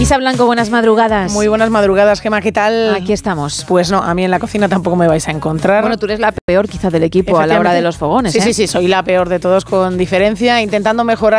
Isa Blanco, buenas madrugadas. Muy buenas madrugadas, Gemma, ¿qué tal? Aquí estamos. Pues no, a mí en la cocina tampoco me vais a encontrar. Bueno, tú eres la peor quizá del equipo a la hora de los fogones. Sí, soy la peor de todos con diferencia, intentando mejorar